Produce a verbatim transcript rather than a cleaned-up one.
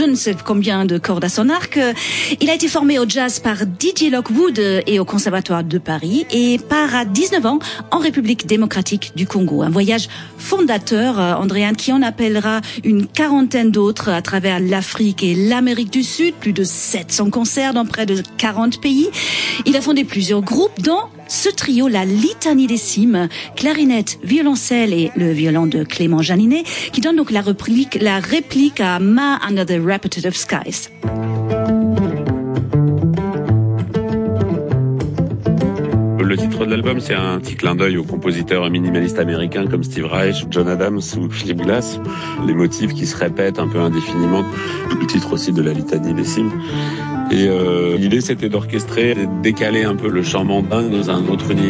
je ne sais combien de cordes à son arc. Il a été formé au jazz par D J Lockwood et au Conservatoire de Paris et part à dix-neuf ans en République démocratique du Congo. Un voyage fondateur, Andréane, qui en appellera une quarantaine d'autres à travers l'Afrique et l'Amérique du Sud. Plus de sept cents concerts dans près de quarante pays. Il a fondé plusieurs groupes, dont ce trio, la Litanie des Cimes, clarinette, violoncelle et le violon de Clément Janinet, qui donne donc la réplique, la réplique à Ma Under the Repetitive Skies. Le titre de l'album, c'est un petit clin d'œil aux compositeurs minimalistes américains comme Steve Reich, John Adams ou Philip Glass. Les motifs qui se répètent un peu indéfiniment. Le titre aussi de la Litanie des Cimes. Et euh, l'idée, c'était d'orchestrer, de décaler un peu le chant mandingue dans un autre univers.